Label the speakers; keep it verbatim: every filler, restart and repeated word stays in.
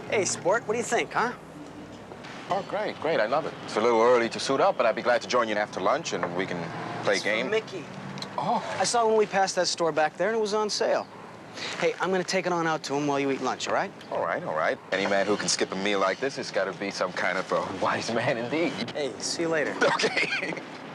Speaker 1: Hey, Sport, what do you think, huh?
Speaker 2: Oh, great, great. I love it. It's a little early to suit up, but I'd be glad to join you after lunch and we can play
Speaker 1: It's
Speaker 2: a game.
Speaker 1: for Mickey.
Speaker 2: Oh.
Speaker 1: I saw it when we passed that store back there, and it was on sale. Hey, I'm gonna take it on out to him while you eat lunch, all right?
Speaker 2: All right, all right. Any man who can skip a meal like this has got to be some kind of a wise man indeed.
Speaker 1: Hey, see you later.
Speaker 2: Okay.